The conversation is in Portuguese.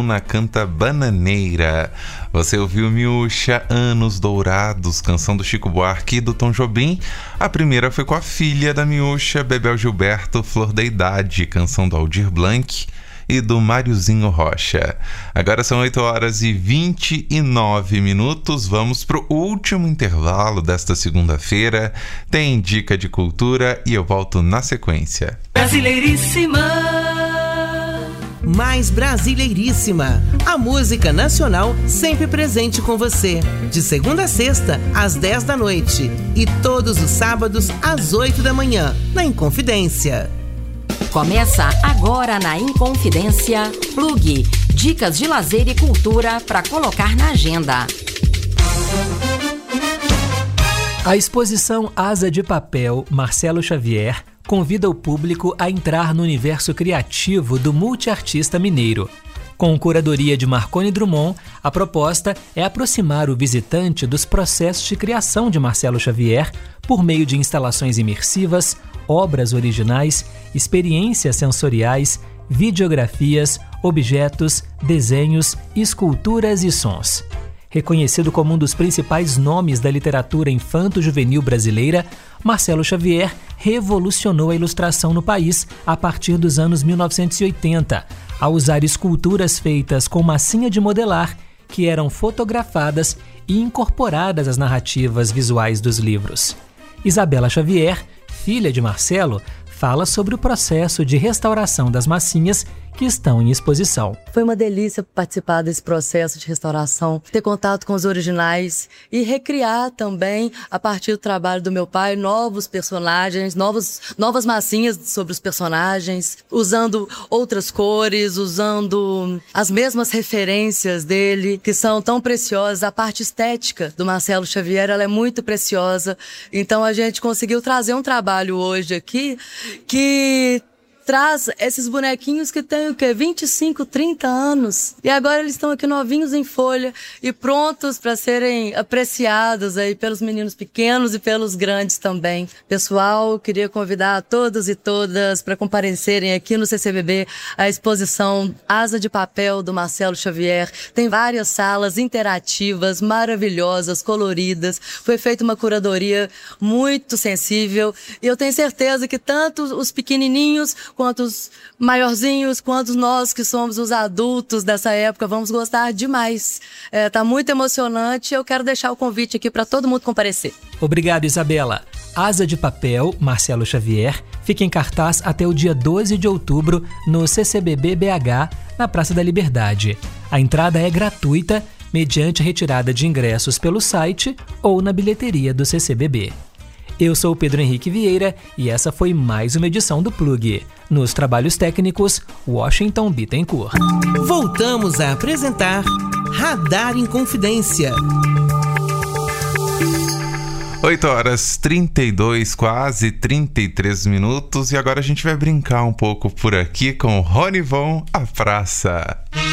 Dona canta Bananeira. Você ouviu Miúcha, Anos Dourados, canção do Chico Buarque e do Tom Jobim. A primeira foi com a filha da Miúcha, Bebel Gilberto, Flor da Idade, canção do Aldir Blanc e do Máriozinho Rocha. Agora são 8h29. Vamos pro último intervalo desta segunda-feira. Tem dica de cultura e eu volto na sequência. Brasileiríssima, mais Brasileiríssima, a música nacional sempre presente com você, de segunda a sexta às 10 da noite e todos os sábados às 8 da manhã, na Inconfidência. Começa agora na Inconfidência Plug, dicas de lazer e cultura para colocar na agenda. A exposição Asa de Papel, Marcelo Xavier, convida o público a entrar no universo criativo do multiartista mineiro. Com curadoria de Marconi Drummond, a proposta é aproximar o visitante dos processos de criação de Marcelo Xavier por meio de instalações imersivas, obras originais, experiências sensoriais, videografias, objetos, desenhos, esculturas e sons. Reconhecido como um dos principais nomes da literatura infanto-juvenil brasileira, Marcelo Xavier revolucionou a ilustração no país a partir dos anos 1980, ao usar esculturas feitas com massinha de modelar que eram fotografadas e incorporadas às narrativas visuais dos livros. Isabela Xavier, filha de Marcelo, fala sobre o processo de restauração das massinhas que estão em exposição. Foi uma delícia participar desse processo de restauração, ter contato com os originais e recriar também, a partir do trabalho do meu pai, novos personagens, novas massinhas sobre os personagens, usando outras cores, usando as mesmas referências dele, que são tão preciosas. A parte estética do Marcelo Xavier, ela é muito preciosa. Então a gente conseguiu trazer um trabalho hoje aqui que traz esses bonequinhos que têm 25, 30 anos. E agora eles estão aqui novinhos em folha e prontos para serem apreciados aí pelos meninos pequenos e pelos grandes também. Pessoal, queria convidar a todos e todas para comparecerem aqui no CCBB a exposição Asa de Papel do Marcelo Xavier. Tem várias salas interativas, maravilhosas, coloridas. Foi feita uma curadoria muito sensível e eu tenho certeza que tanto os pequenininhos quanto os maiorzinhos, quanto nós que somos os adultos dessa época, vamos gostar demais. Tá muito emocionante. Eu quero deixar o convite aqui para todo mundo comparecer. Obrigado, Isabela. Asa de Papel, Marcelo Xavier, fica em cartaz até o dia 12 de outubro no CCBB BH, na Praça da Liberdade. A entrada é gratuita, mediante retirada de ingressos pelo site ou na bilheteria do CCBB. Eu sou o Pedro Henrique Vieira e essa foi mais uma edição do Plug. Nos trabalhos técnicos, Washington Bittencourt. Voltamos a apresentar Radar Inconfidência. 8h32, quase 33 minutos, e agora a gente vai brincar um pouco por aqui com Ronivon, a praça.